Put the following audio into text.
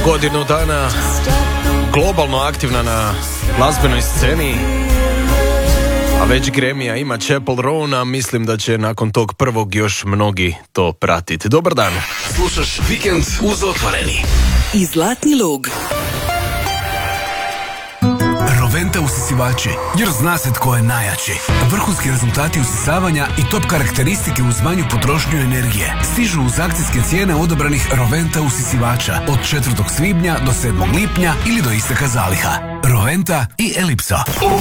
godinu dana globalno aktivna na glazbenoj sceni, a već Grammy-a ima Chapel Roan, a mislim da će nakon tog prvog još mnogi to pratiti. Dobar dan. Slušaš Vikend uz Otvoreni. I Zlatni lug. Roventa usisivači, jer zna se tko je najjači. Vrhunski rezultati usisavanja i top karakteristike uz manju potrošnju energije stižu uz akcijske cijene odabranih Roventa usisivača od 4. svibnja do 7. lipnja ili do isteka zaliha. Roventa i Elipso.